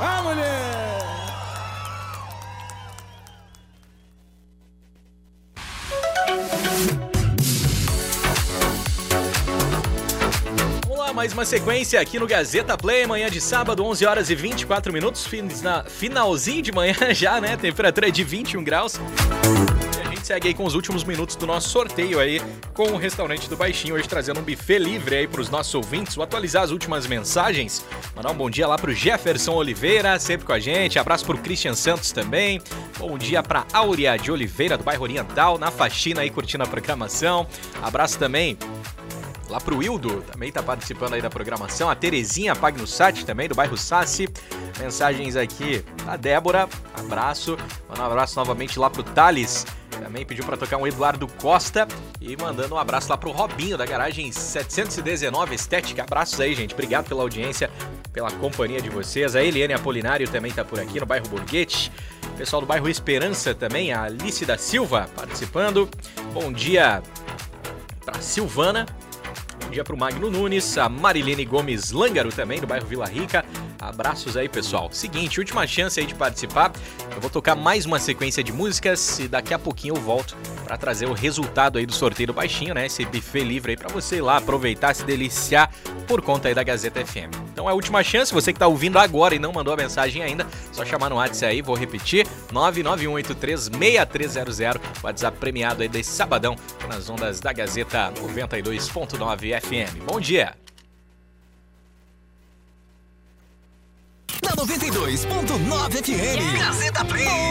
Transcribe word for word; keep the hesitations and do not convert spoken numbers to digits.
Ah, mulher! Mais uma sequência aqui no Gazeta Play, manhã de sábado, onze horas e vinte e quatro minutos, finalzinho de manhã já, né? Temperatura de vinte e um graus. E a gente segue aí com os últimos minutos do nosso sorteio aí com o Restaurante do Baixinho, hoje trazendo um buffet livre aí pros nossos ouvintes. Vou atualizar as últimas mensagens, mandar um bom dia lá pro Jefferson Oliveira, sempre com a gente, abraço pro Christian Santos também, bom dia pra Áurea de Oliveira, do bairro Oriental, na faxina aí curtindo a programação, abraço também lá pro Hildo, também tá participando aí da programação. A Terezinha Pagnussati também, do bairro Sassi. Mensagens aqui da Débora, abraço. Manda um abraço novamente lá pro Thales. Também pediu pra tocar um Eduardo Costa. E mandando um abraço lá pro Robinho, da garagem setecentos e dezenove Estética. Abraços aí, gente. Obrigado pela audiência, pela companhia de vocês. A Eliane Apolinário também tá por aqui, no bairro Borghetti. Pessoal do bairro Esperança também, a Alice da Silva participando. Bom dia pra Silvana. Bom dia pro Magno Nunes, a Marilene Gomes Lângaro também, do bairro Vila Rica. Abraços aí, pessoal. Seguinte, última chance aí de participar. Eu vou tocar mais uma sequência de músicas e daqui a pouquinho eu volto para trazer o resultado aí do sorteio do Baixinho, né? Esse buffet livre aí para você ir lá aproveitar, se deliciar por conta aí da Gazeta F M. Então é a última chance, você que tá ouvindo agora e não mandou a mensagem ainda, só chamar no WhatsApp aí, vou repetir, nove nove um oito três seis três zero zero, WhatsApp premiado aí desse sabadão nas ondas da Gazeta noventa e dois ponto nove F M. Bom dia! Na noventa e dois ponto nove F M, Gazeta Play.